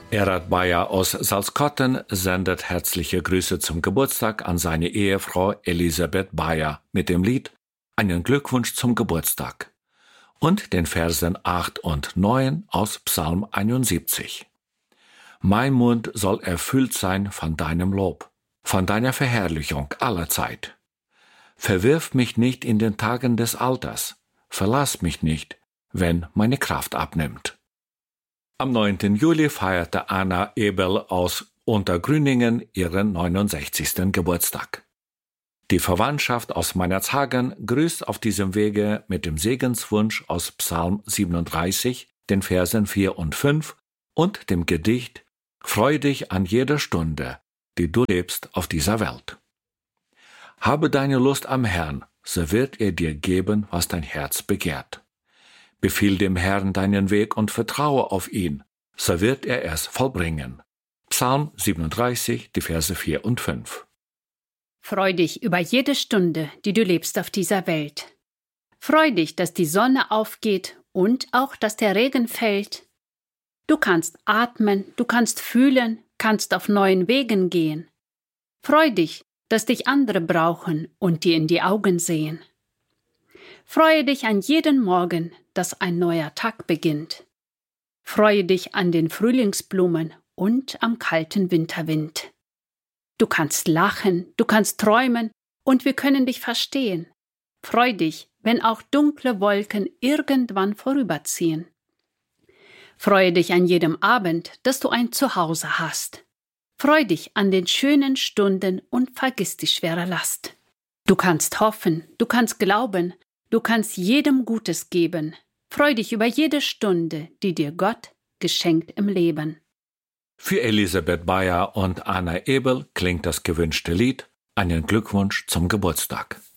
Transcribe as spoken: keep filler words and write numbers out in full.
Erhard Bayer aus Salzkotten sendet herzliche Grüße zum Geburtstag an seine Ehefrau Elisabeth Bayer mit dem Lied Einen Glückwunsch zum Geburtstag und den Versen acht und neun aus Psalm einundsiebzig. Mein Mund soll erfüllt sein von deinem Lob, von deiner Verherrlichung aller Zeit. Verwirf mich nicht in den Tagen des Alters, verlass mich nicht, wenn meine Kraft abnimmt. Am neunten Juli feierte Anna Ebel aus Untergrüningen ihren neunundsechzigsten Geburtstag. Die Verwandtschaft aus Meinerzhagen grüßt auf diesem Wege mit dem Segenswunsch aus Psalm siebenunddreißig, den Versen vier und fünf und dem Gedicht Freu dich an jeder Stunde, die du lebst auf dieser Welt. Habe deine Lust am Herrn, so wird er dir geben, was dein Herz begehrt. Befiehl dem Herrn deinen Weg und vertraue auf ihn, so wird er es vollbringen. Psalm siebenunddreißig, die Verse vier und fünf. Freu dich über jede Stunde, die du lebst auf dieser Welt. Freu dich, dass die Sonne aufgeht und auch, dass der Regen fällt. Du kannst atmen, du kannst fühlen, kannst auf neuen Wegen gehen. Freu dich, dass dich andere brauchen und dir in die Augen sehen. Freue dich an jeden Morgen, dass ein neuer Tag beginnt. Freue dich an den Frühlingsblumen und am kalten Winterwind. Du kannst lachen, du kannst träumen und wir können dich verstehen. Freu dich, wenn auch dunkle Wolken irgendwann vorüberziehen. Freue dich an jedem Abend, dass du ein Zuhause hast. Freu dich an den schönen Stunden und vergiss die schwere Last. Du kannst hoffen, du kannst glauben, du kannst jedem Gutes geben. Freu dich über jede Stunde, die dir Gott geschenkt im Leben. Für Elisabeth Bayer und Anna Ebel klingt das gewünschte Lied Einen Glückwunsch zum Geburtstag.